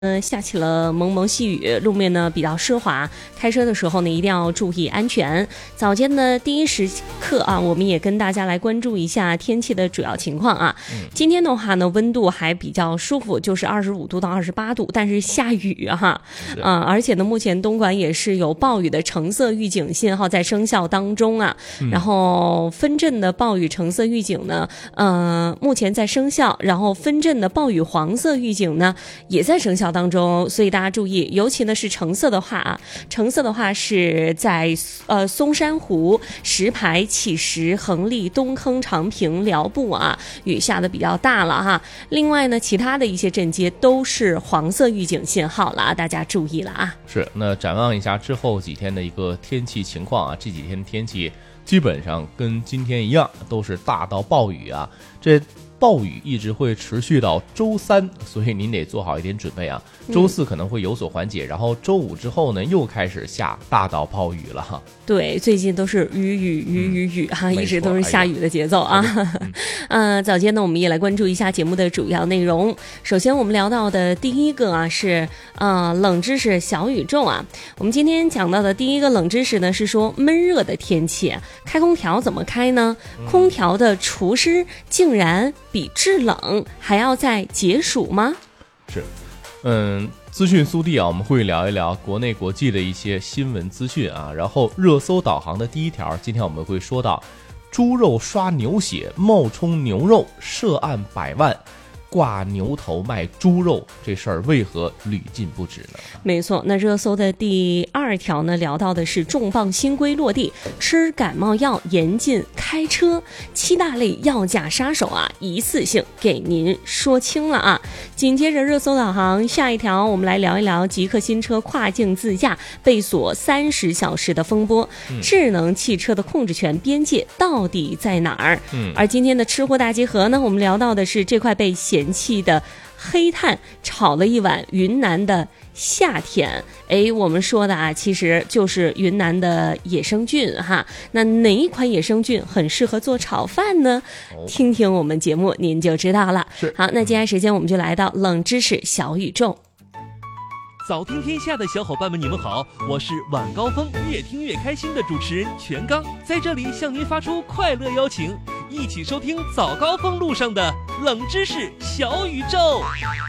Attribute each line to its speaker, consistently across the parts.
Speaker 1: 下起了蒙蒙细雨，路面呢比较湿滑，开车的时候呢一定要注意安全。早间的第一时刻啊，我们也跟大家来关注一下天气的主要情况啊。今天的话呢，温度还比较舒服，就是25度到28度，但是下雨而且呢，目前东莞也是有暴雨的橙色预警信号在生效当中啊。然后分镇的暴雨橙色预警呢，目前在生效，然后分镇的暴雨黄色预警呢也在生效当中，所以大家注意，尤其呢是橙色的话是在松山湖、石牌、乞石、横沥、东坑、长平、辽埠啊，雨下的比较大了哈。另外呢，其他的一些镇街都是黄色预警信号了，大家注意了啊。
Speaker 2: 是，那展望一下之后几天的一个天气情况啊，这几天天气基本上跟今天一样，都是大到暴雨啊。这暴雨一直会持续到周三，所以您得做好一点准备啊。周四可能会有所缓解，然后周五之后呢，又开始下大到暴雨了哈。
Speaker 1: 对，最近都是雨哈，一直都是下雨的节奏啊。早间呢，我们也来关注一下节目的主要内容。首先我们聊到的第一个啊是冷知识小宇宙啊。我们今天讲到的第一个冷知识呢是说闷热的天气开空调怎么开呢？空调的除湿竟然比制冷还要再解暑吗？
Speaker 2: 是，资讯速递啊，我们会聊一聊国内国际的一些新闻资讯啊。然后热搜导航的第一条，今天我们会说到猪肉刷牛血，冒充牛肉涉案100万。挂牛头卖猪肉这事儿为何屡禁不止呢？
Speaker 1: 没错，那热搜的第二条呢，聊到的是重磅新规落地，吃感冒药严禁开车，7大类药价杀手啊，一次性给您说清了啊。紧接着热搜导航下一条，我们来聊一聊极客新车跨境自驾被锁30小时的风波，智能汽车的控制权边界到底在哪儿？而今天的吃货大集合呢，我们聊到的是这块被嫌弃的黑炭炒了一碗云南的夏天。我们说的啊，其实就是云南的野生菌哈。那哪一款野生菌很适合做炒饭呢？听听我们节目您就知道了。好，那接下来时间我们就来到冷知识小宇宙。
Speaker 3: 早听天下的小伙伴们，你们好，我是晚高峰越听越开心的主持人全刚，在这里向您发出快乐邀请，一起收听早高峰路上的冷知识小宇宙。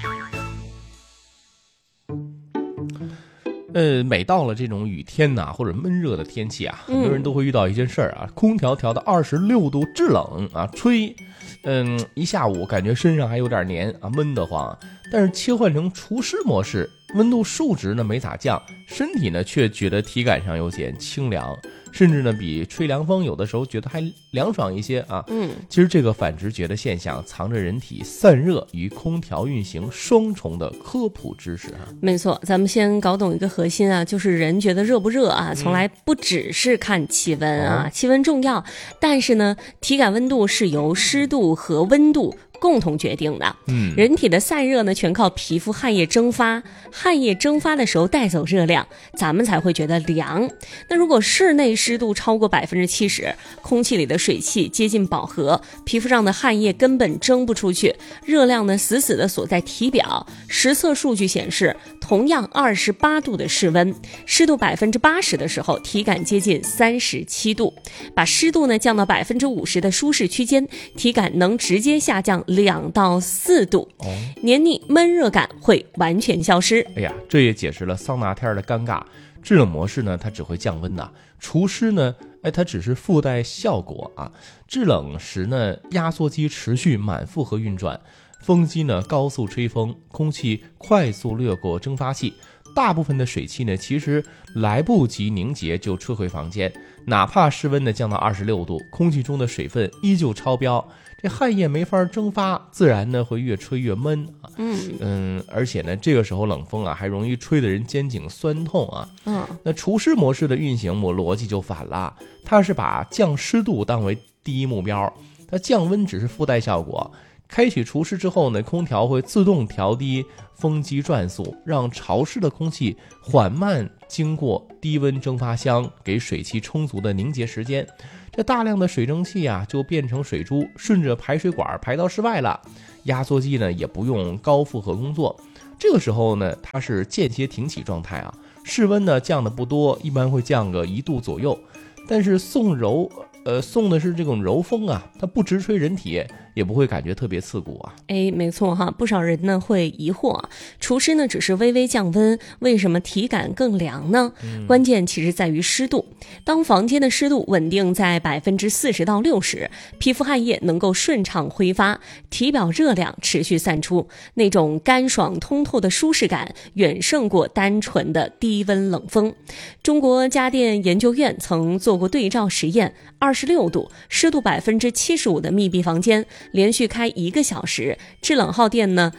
Speaker 2: 每到了这种雨天呐，或者闷热的天气啊，很多人都会遇到一件事儿啊，空调调到26度制冷啊，吹，一下午感觉身上还有点黏啊，闷得慌。但是切换成除湿模式，温度数值呢没咋降，身体呢却觉得体感上有点清凉，甚至呢比吹凉风有的时候觉得还凉爽一些啊。其实这个反直觉的现象藏着人体散热与空调运行双重的科普知识啊。
Speaker 1: 没错，咱们先搞懂一个核心啊，就是人觉得热不热啊，从来不只是看气温啊，气温重要，但是呢，体感温度是由湿度和温度共同决定的。人体的散热呢全靠皮肤汗液蒸发，汗液蒸发的时候带走热量，咱们才会觉得凉。那如果室内湿度超过70%，空气里的水汽接近饱和，皮肤上的汗液根本蒸不出去，热量呢死死的锁在体表。实测数据显示，同样28度的室温，湿度80%的时候，体感接近37度。把湿度呢降到50%的舒适区间，体感能直接下降2到4度，黏腻闷热感会完全消失。
Speaker 2: 这也解释了桑拿天的尴尬。制冷模式呢，它只会降温呐；除湿呢，它只是附带效果啊。制冷时呢，压缩机持续满负荷运转，风机呢高速吹风，空气快速掠过蒸发器，大部分的水汽呢其实来不及凝结就吹回房间，哪怕室温呢降到26度，空气中的水分依旧超标，这汗液没法蒸发，自然呢会越吹越闷啊。而且呢这个时候冷风啊还容易吹得人肩颈酸痛啊。那除湿模式的运行逻辑就反了，它是把降湿度当为第一目标，它降温只是附带效果。开启除湿之后呢，空调会自动调低风机转速，让潮湿的空气缓慢经过低温蒸发箱，给水汽充足的凝结时间。这大量的水蒸气啊就变成水珠，顺着排水管排到室外了。压缩机呢也不用高负荷工作， 这个时候呢，它是间歇停起状态啊，室温呢降的不多，一般会降个1度左右。但是送的是这种柔风啊，它不直吹人体，也不会感觉特别刺骨啊。
Speaker 1: 没错哈，不少人呢会疑惑，除湿呢只是微微降温，为什么体感更凉呢？关键其实在于湿度。当房间的湿度稳定在40%到60%，皮肤汗液能够顺畅挥发，体表热量持续散出，那种干爽通透的舒适感远胜过单纯的低温冷风。中国家电研究院曾做过对照实验，26度、湿度75%的密闭房间，连续开1个小时，制冷耗电呢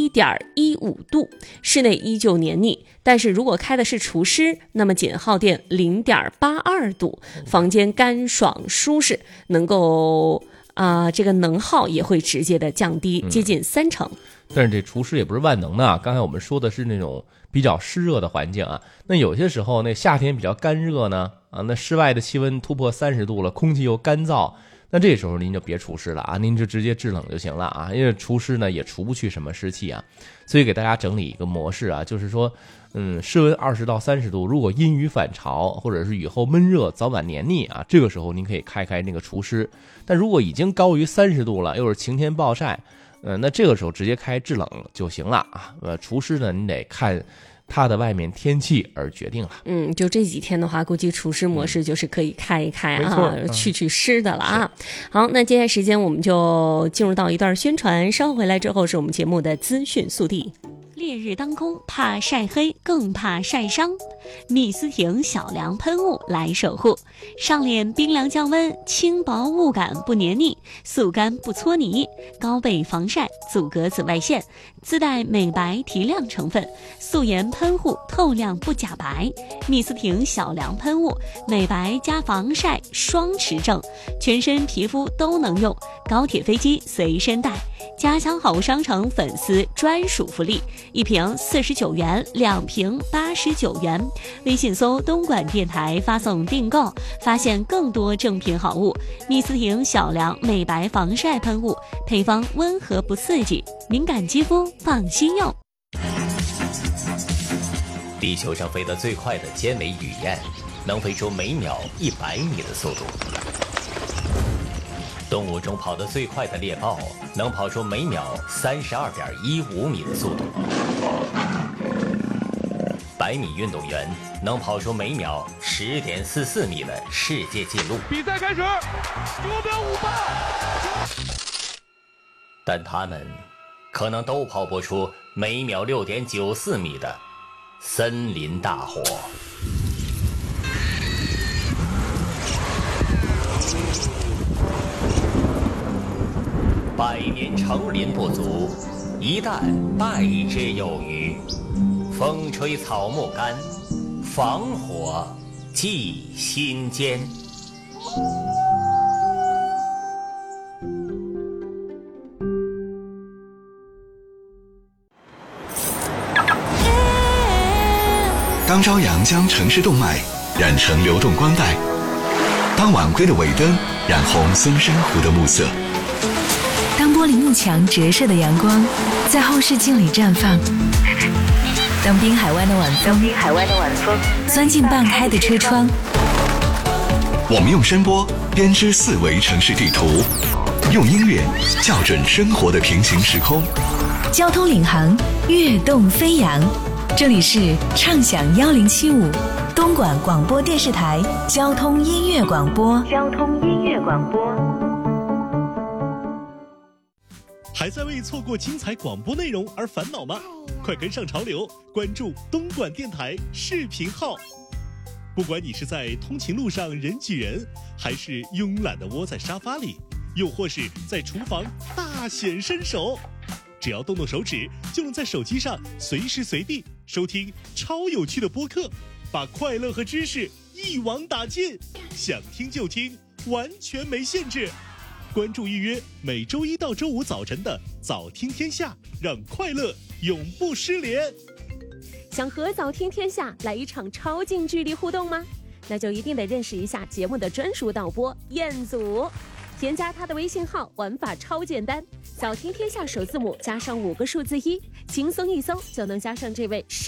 Speaker 1: 1.15度，室内依旧黏腻。但是如果开的是除湿，那么仅耗电0.82度，房间干爽舒适，能够这个能耗也会直接的降低，接近30%。
Speaker 2: 但是这除湿也不是万能的啊，刚才我们说的是那种比较湿热的环境啊，那有些时候那夏天比较干热呢，那室外的气温突破30度了，空气又干燥，那这时候您就别除湿了啊，您就直接制冷就行了啊，因为除湿呢也除不去什么湿气啊。所以给大家整理一个模式啊，就是说室温20到30度，如果阴雨反潮或者是雨后闷热，早晚黏腻啊，这个时候您可以开那个除湿。但如果已经高于30度了，又是晴天暴晒，那这个时候直接开制冷就行了啊。除湿呢，你得看它的外面天气而决定了。
Speaker 1: 就这几天的话，估计除湿模式就是可以开一开啊，去湿的了啊。好，那接下来时间我们就进入到一段宣传，稍后回来之后是我们节目的资讯速递。烈日当空，怕晒黑，更怕晒伤。蜜思婷小凉喷雾来守护，上脸冰凉降温，轻薄雾感不黏腻，速干不搓泥，高倍防晒，阻隔紫外线，自带美白提亮成分，素颜喷护透亮不假白。蜜思婷小凉喷雾，美白加防晒双持正，全身皮肤都能用，高铁飞机随身带。家乡好物商城粉丝专属福利，1瓶49元，2瓶89元。微信搜东莞电台发送订购，发现更多正品好物。蜜思婷小凉美白防晒喷雾，配方温和不刺激，敏感肌肤放心用。
Speaker 4: 地球上飞得最快的尖尾雨燕，能飞出每秒100米的速度。动物中跑得最快的猎豹，能跑出每秒32.15米的速度。100米运动员能跑出每秒10.44米的世界纪录。
Speaker 3: 比赛开始，9秒58。
Speaker 4: 但他们可能都跑不出每秒6.94米的森林大火。100年成林不足，一旦败之有余。风吹草木干，防火记心间。
Speaker 5: 当朝阳将城市动脉染成流动光带，当晚归的尾灯染红松山湖的暮色，
Speaker 6: 当玻璃幕墙折射的阳光在后视镜里绽放，当滨海湾的晚风钻进半开的车窗，
Speaker 5: 我们用声波编织4维城市地图，用音乐校准生活的平行时空。
Speaker 6: 交通领航，跃动飞扬。这里是畅享1075东莞广播电视台交通音乐广播。
Speaker 3: 还在为错过精彩广播内容而烦恼吗？快跟上潮流，关注东莞电台视频号。不管你是在通勤路上人挤人，还是慵懒地窝在沙发里，又或是在厨房大显身手，只要动动手指，就能在手机上随时随地收听超有趣的播客，把快乐和知识一网打尽，想听就听，完全没限制。关注预约每周1到周5早晨的早听天下，让快乐永不失联。
Speaker 7: 想和早听天下来一场超近距离互动吗？那就一定得认识一下节目的专属导播彦祖。 添加他的微信号，玩法超简单，早听天下首字母加上5个数字1，轻松一搜就能加上这位